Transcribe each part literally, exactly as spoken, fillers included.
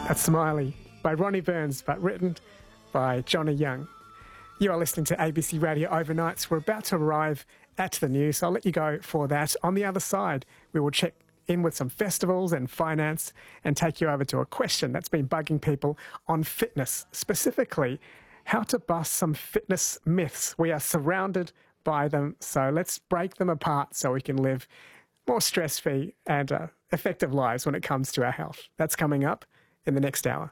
That's Smiley by Ronnie Burns, but written by Johnny Young. You are listening to A B C Radio Overnights. We're about to arrive at the news, so I'll let you go for that. On the other side, we will check in with some festivals and finance and take you over to a question that's been bugging people on fitness, specifically how to bust some fitness myths. We are surrounded by them, so let's break them apart so we can live more stress-free and uh, effective lives when it comes to our health. That's coming up in the next hour.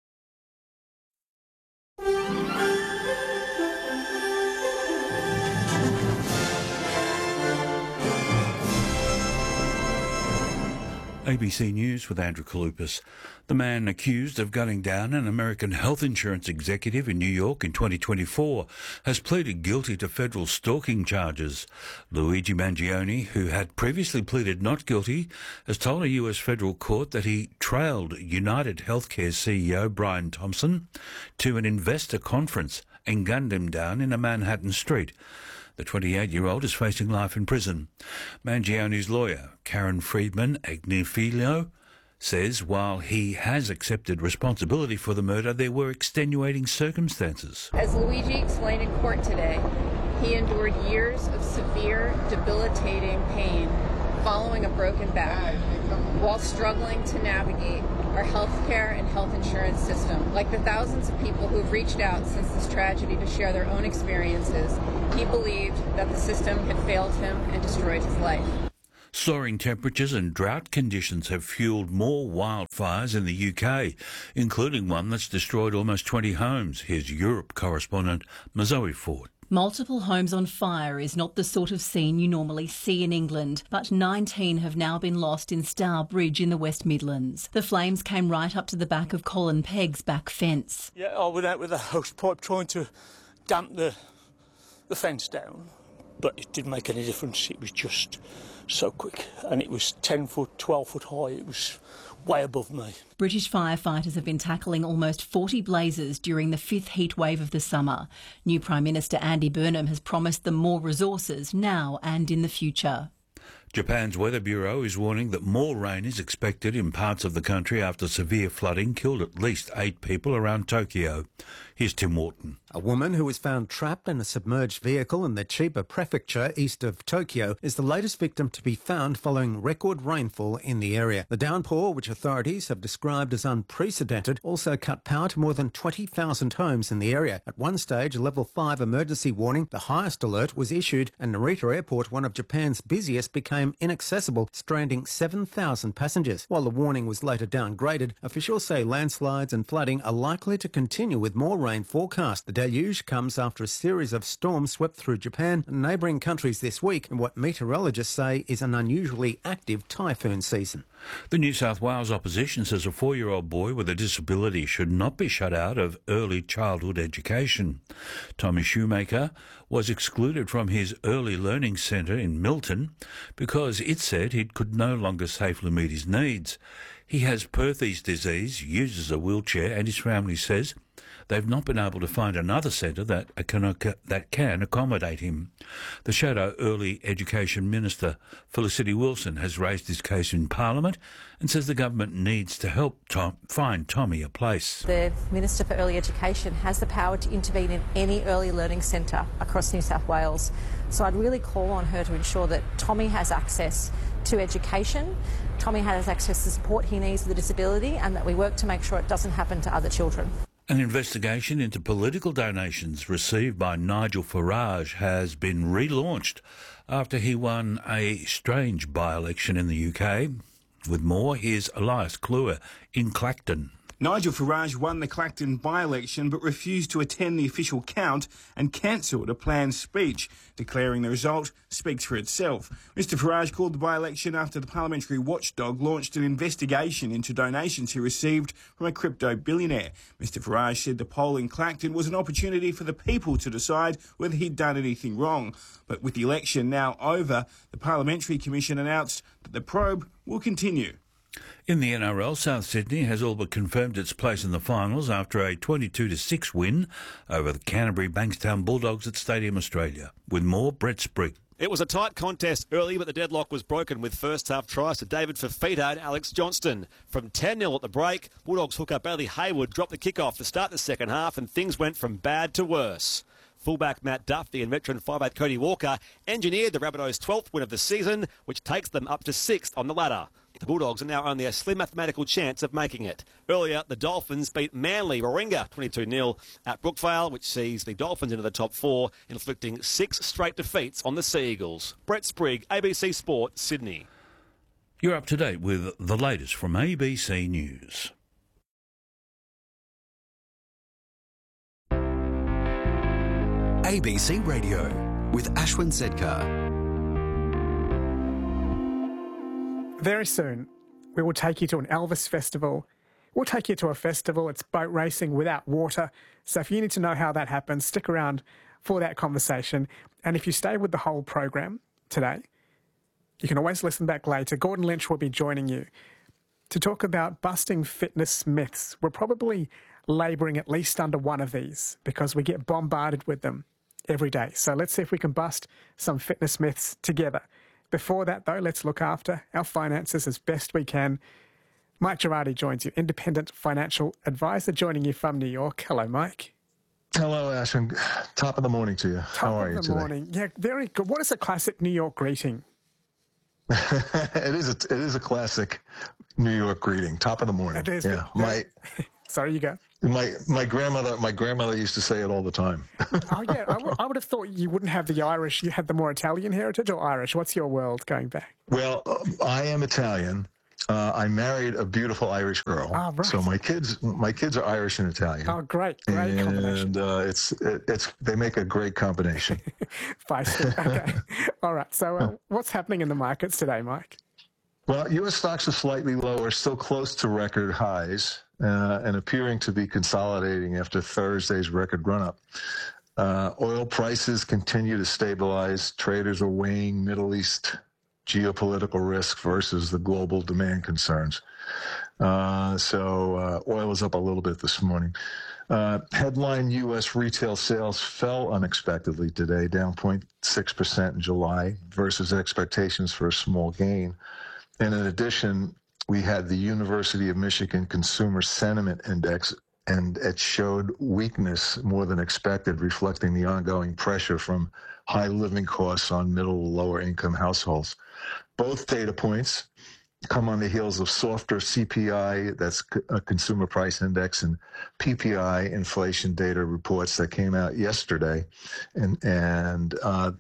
A B C News with Andrew Kalupas. The man accused of gunning down an American health insurance executive in New York in twenty twenty-four has pleaded guilty to federal stalking charges. Luigi Mangione, who had previously pleaded not guilty, has told a U S federal court that he trailed United Healthcare C E O Brian Thompson to an investor conference and gunned him down in a Manhattan street. The twenty-eight-year-old is facing life in prison. Mangione's lawyer, Karen Friedman Agnifilo, says while he has accepted responsibility for the murder, there were extenuating circumstances. As Luigi explained in court today, he endured years of severe, debilitating pain following a broken back while struggling to navigate our healthcare and health insurance system. Like the thousands of people who have reached out since this tragedy to share their own experiences, he believed that the system had failed him and destroyed his life. Soaring temperatures and drought conditions have fueled more wildfires in the U K, including one that's destroyed almost twenty homes. Here's Europe correspondent Mazoe Ford. Multiple homes on fire is not the sort of scene you normally see in England, but nineteen have now been lost in Stourbridge in the West Midlands. The flames came right up to the back of Colin Pegg's back fence. Yeah, I went out with a hose pipe trying to damp the, the fence down, but it didn't make any difference. It was just so quick, and it was ten foot, twelve foot high. It was way above me. British firefighters have been tackling almost forty blazes during the fifth heat wave of the summer. New Prime Minister Andy Burnham has promised them more resources now and in the future. Japan's Weather Bureau is warning that more rain is expected in parts of the country after severe flooding killed at least eight people around Tokyo. Here's Tim Wharton. A woman who was found trapped in a submerged vehicle in the Chiba prefecture east of Tokyo is the latest victim to be found following record rainfall in the area. The downpour, which authorities have described as unprecedented, also cut power to more than twenty thousand homes in the area. At one stage, a level five emergency warning, the highest alert, was issued, and Narita Airport, one of Japan's busiest, became inaccessible, stranding seven thousand passengers. While the warning was later downgraded, officials say landslides and flooding are likely to continue with more rain forecast. The deluge comes after a series of storms swept through Japan and neighbouring countries this week in what meteorologists say is an unusually active typhoon season. The New South Wales opposition says a four-year-old boy with a disability should not be shut out of early childhood education. Tommy Shoemaker was excluded from his early learning centre in Milton because it said he could no longer safely meet his needs. He has Perthes disease, uses a wheelchair, and his family says they've not been able to find another centre that can, that can accommodate him. The Shadow Early Education Minister, Felicity Wilson, has raised this case in Parliament and says the government needs to help Tom, find Tommy a place. The Minister for Early Education has the power to intervene in any early learning centre across New South Wales. So I'd really call on her to ensure that Tommy has access to education, Tommy has access to support he needs with a disability, and that we work to make sure it doesn't happen to other children. An investigation into political donations received by Nigel Farage has been relaunched after he won a strange by-election in the U K. With more, here's Elias Kluwer in Clacton. Nigel Farage won the Clacton by-election but refused to attend the official count and cancelled a planned speech, declaring the result speaks for itself. Mister Farage called the by-election after the parliamentary watchdog launched an investigation into donations he received from a crypto billionaire. Mister Farage said the poll in Clacton was an opportunity for the people to decide whether he'd done anything wrong. But with the election now over, the Parliamentary Commission announced that the probe will continue. In the N R L, South Sydney has all but confirmed its place in the finals after a twenty-two to six win over the Canterbury Bankstown Bulldogs at Stadium Australia. With more, Brett Sprigg. It was a tight contest early, but the deadlock was broken with first-half tries to David Fafita and Alex Johnston. From ten nil at the break, Bulldogs hooker Bailey Hayward dropped the kick-off to start the second half, and things went from bad to worse. Fullback Matt Duffy and veteran five eight Cody Walker engineered the Rabbitohs' twelfth win of the season, which takes them up to sixth on the ladder. The Bulldogs are now only a slim mathematical chance of making it. Earlier, the Dolphins beat Manly Warringah twenty-two nil at Brookvale, which sees the Dolphins into the top four, inflicting six straight defeats on the Sea Eagles. Brett Sprigg, A B C Sport, Sydney. You're up to date with the latest from A B C News. A B C Radio with Ashwin Sedkar. Very soon, we will take you to an Elvis festival. We'll take you to a festival. It's boat racing without water. So if you need to know how that happens, stick around for that conversation. And if you stay with the whole program today, you can always listen back later. Gordon Lynch will be joining you to talk about busting fitness myths. We're probably labouring at least under one of these because we get bombarded with them every day. So let's see if we can bust some fitness myths together. Before that, though, let's look after our finances as best we can. Mike Girardi joins you, independent financial advisor, joining you from New York. Hello, Mike. Hello, Ashwin. Top of the morning to you. Top How are of you the today? morning. Yeah, very good. What is a classic New York greeting? it is a it is a classic New York greeting. Top of the morning. It is. Yeah. My sorry, you go. My my grandmother my grandmother used to say it all the time. oh yeah, I, w- I would have thought you wouldn't have the Irish. You had the more Italian heritage or Irish. What's your world going back? Well, I am Italian. Uh, I married a beautiful Irish girl. Oh, right. So my kids my kids are Irish and Italian. Oh, great, great and, combination. And uh, it's it, it's they make a great combination. Feisty. Okay. All right. So uh, what's happening in the markets today, Mike? Well, U S stocks are slightly lower, still close to record highs, uh, and appearing to be consolidating after Thursday's record run-up. Uh, oil prices continue to stabilize. Traders are weighing Middle East geopolitical risk versus the global demand concerns. Uh, so uh, oil is up a little bit this morning. Uh, headline U S retail sales fell unexpectedly today, down zero point six percent in July versus expectations for a small gain. And in addition, we had the University of Michigan Consumer Sentiment Index, and it showed weakness more than expected, reflecting the ongoing pressure from high living costs on middle to lower income households. Both data points come on the heels of softer C P I, that's a consumer price index, and P P I inflation data reports that came out yesterday. And, and uh,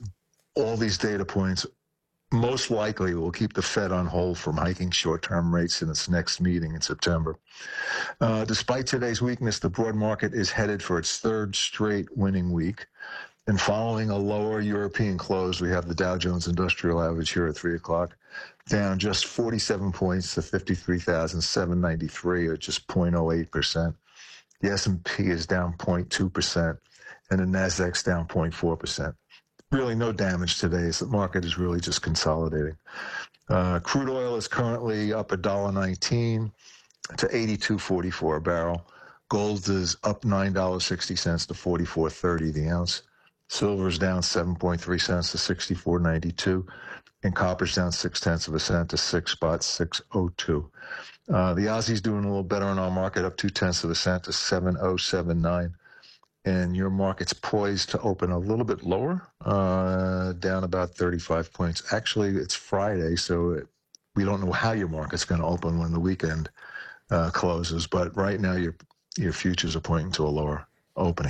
all these data points most likely will keep the Fed on hold from hiking short-term rates in its next meeting in September. Uh, despite today's weakness, the broad market is headed for its third straight winning week. And following a lower European close, we have the Dow Jones Industrial Average here at three o'clock, down just forty-seven points to fifty-three thousand seven hundred ninety-three, or just zero point zero eight percent. The S and P is down zero point two percent, and the NASDAQ's down zero point four percent. Really no damage today. So the market is really just consolidating. Uh, crude oil is currently up one dollar nineteen to eighty-two forty-four a barrel. Gold is up nine dollars and sixty cents to forty-four thirty the ounce. Silver is down seven point three cents to sixty-four ninety-two. And copper's down six tenths of a cent to six spot six oh two. Uh, the Aussie's doing a little better in our market, up two tenths of a cent to seven oh seven nine. And your market's poised to open a little bit lower, uh, down about thirty-five points. Actually, it's Friday, so it, we don't know how your market's going to open when the weekend uh, closes. But right now, your your futures are pointing to a lower opening.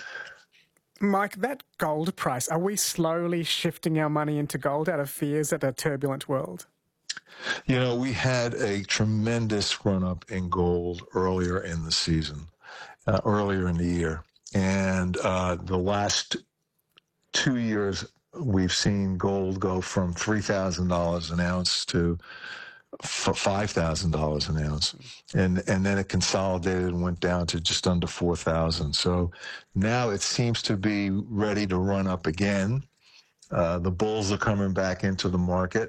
Mike, that gold price, are we slowly shifting our money into gold out of fears at a turbulent world? You know, we had a tremendous run-up in gold earlier in the season, uh, earlier in the year. And uh, the last two years, we've seen gold go from three thousand dollars an ounce to five thousand dollars an ounce. And and then it consolidated and went down to just under four thousand dollars. So now it seems to be ready to run up again. Uh, the bulls are coming back into the market.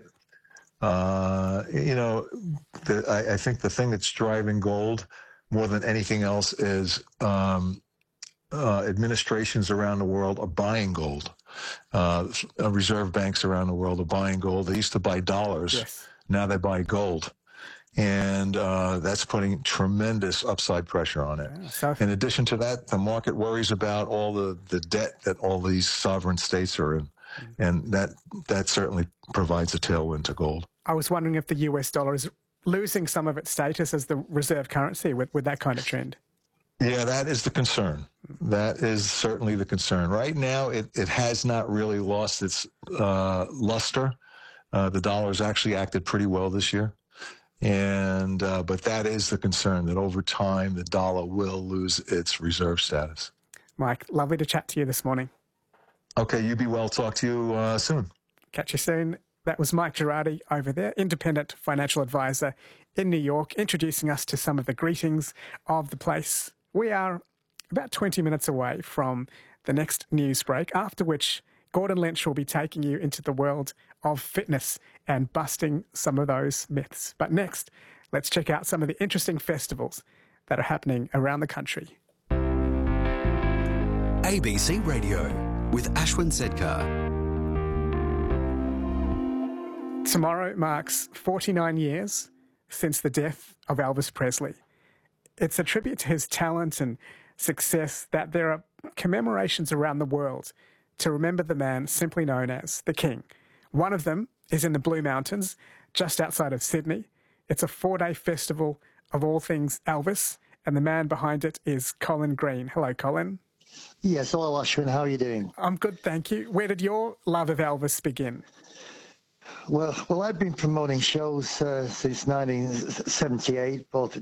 Uh, you know, the, I, I think the thing that's driving gold more than anything else is um, uh, administrations around the world are buying gold. Uh, reserve banks around the world are buying gold. They used to buy dollars. Yes. Now they buy gold. And uh, that's putting tremendous upside pressure on it. Yeah, so in addition to that, the market worries about all the, the debt that all these sovereign states are in. Mm-hmm. And that that certainly provides a tailwind to gold. I was wondering if the U S dollar is losing some of its status as the reserve currency with, with that kind of trend. Yeah, that is the concern. That is certainly the concern. Right now, it, it has not really lost its uh, luster. Uh, the dollar's actually acted pretty well this year. And uh, but that is the concern, that over time the dollar will lose its reserve status. Mike, lovely to chat to you this morning. Okay, you be well. Talk to you uh, soon. Catch you soon. That was Mike Girardi over there, independent financial advisor in New York, introducing us to some of the greetings of the place. We are about twenty minutes away from the next news break, after which Gordon Lynch will be taking you into the world of fitness and busting some of those myths. But next, let's check out some of the interesting festivals that are happening around the country. A B C Radio with Ashwin Sedkar. Tomorrow marks forty-nine years since the death of Elvis Presley. It's a tribute to his talent and success that there are commemorations around the world to remember the man simply known as the King. One of them is in the Blue Mountains, just outside of Sydney. It's a four-day festival of all things Elvis, and the man behind it is Colin Green. Hello, Colin. Yes, hello, Ashwin. How are you doing? I'm good, thank you. Where did your love of Elvis begin? Well, well, I've been promoting shows uh, since nineteen seventy-eight, both